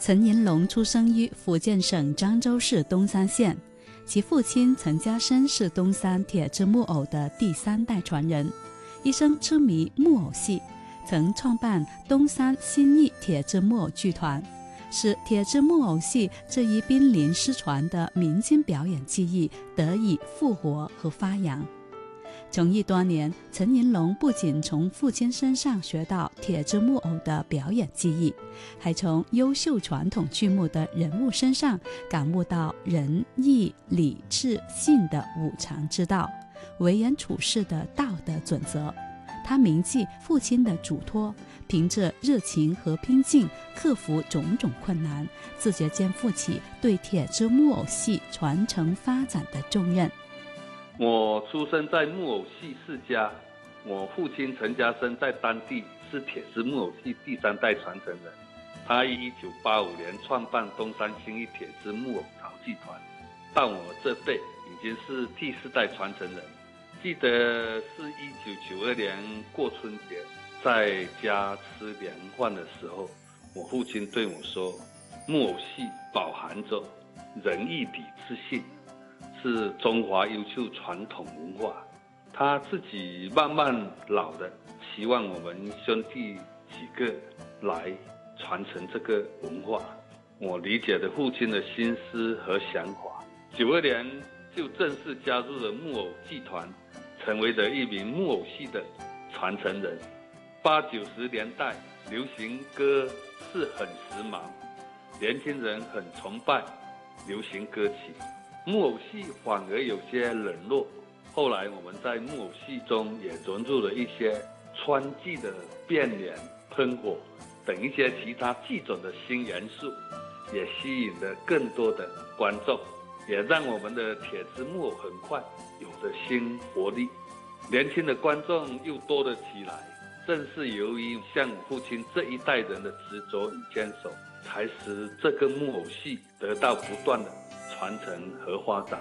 陈寅龙出生于福建省漳州市东山县，其父亲陈家生是东山铁制木偶的第3代传人，一生痴迷木偶戏，曾创办东山新艺铁制木偶剧团，使铁制木偶戏这一濒临失传的民间表演技艺得以复活和发扬。从艺多年，陈寅龙不仅从父亲身上学到铁制木偶的表演技艺，还从优秀传统剧目的人物身上感悟到仁义礼智信的5常之道，为人处事的道德准则。他铭记父亲的嘱托，凭着热情和拼劲克服种种困难，自觉肩负起对铁制木偶戏传承发展的重任。 我出生在木偶戏世家，我父亲陈家生在当地是铁制木偶戏第3代传承人。他于1985年创办东山新艺铁制木偶陶剧团，到我这辈已经是第4代传承人。记得是1992年过春节，在家吃年饭的时候，我父亲对我说，木偶戏饱含着仁义礼智信，是中华优秀传统文化，他自己慢慢老了，希望我们兄弟几个来传承这个文化。我理解了父亲的心思和想法，92年就正式加入了木偶剧团，成为了一名木偶戏的传承人。80、90年代流行歌是很时髦，年轻人很崇拜流行歌曲，木偶戏反而有些冷落。后来我们在木偶戏中也融入了一些川剧的变脸、喷火等一些其他剧种的新元素，也吸引了更多的观众，也让我们的铁制木偶很快有着新活力，年轻的观众又多了起来。正是由于像我父亲这一代人的执着与坚守，才使这个木偶戏得到不断的传承和发展。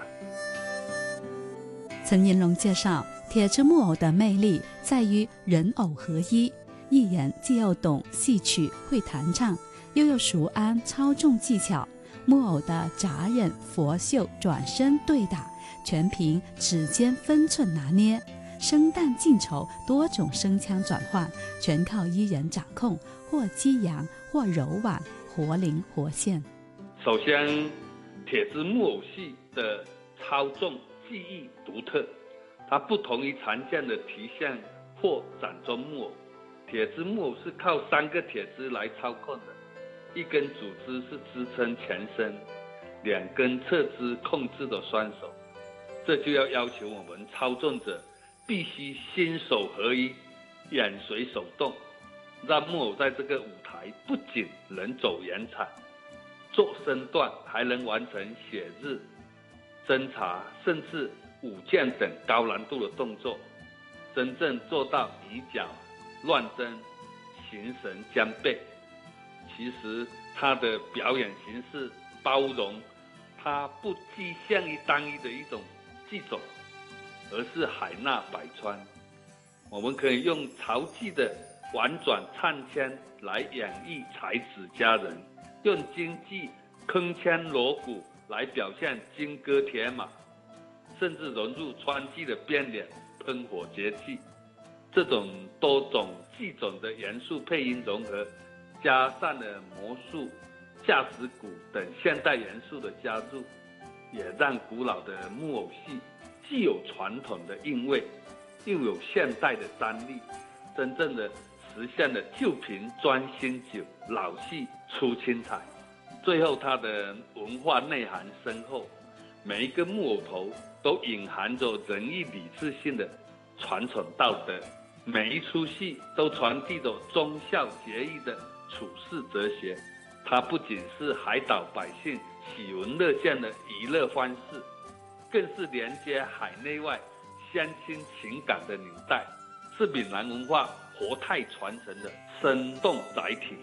陈寅龙介绍，铁制木偶的魅力在于人偶合一，艺人既要懂戏曲会弹唱，又要熟谙操纵技巧，木偶的扎忍佛袖转身对打全凭指尖分寸拿捏，生旦净丑多种声腔转换全靠艺人掌控，或激扬或柔婉，活灵活现。 首先，铁制木偶戏的操纵技艺独特，它不同于常见的提线或掌中木偶。铁制木偶是靠3个铁枝来操控的，一根主枝是支撑全身，2根侧枝控制的双手。这就要求我们操纵者必须心手合一，眼随手动，让木偶在这个舞台不仅能走圆场、做身段，还能完成写日、侦查甚至舞剑等高难度的动作，真正做到以脚乱真，形神兼备。其实他的表演形式包容，它不局限于单一的一种剧种，而是海纳百川。我们可以用曹剧的婉转唱腔来演绎才子佳人，用京剧铿锵锣鼓来表现金戈铁马，甚至融入川剧的变脸、喷火节气。这种多种剧种的元素配音融合，加上了魔术、架子鼓等现代元素的加入，也让古老的木偶戏既有传统的韵味，又有现代的张力，真正的实现了旧瓶装新酒，老戏出新彩。最后它的文化内涵深厚，每一个木偶头都隐含着仁义礼智信的传统道德，每一出戏都传递着忠孝节义的处世哲学。它不仅是海岛百姓喜闻乐见的娱乐方式，更是连接海内外乡亲情感的纽带，是闽南文化活态传承的生动载体。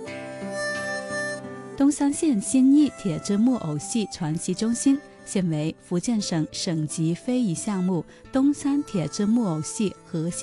东山县新艺铁制木偶戏传习中心现为福建省省级非遗项目东山铁制木偶戏核心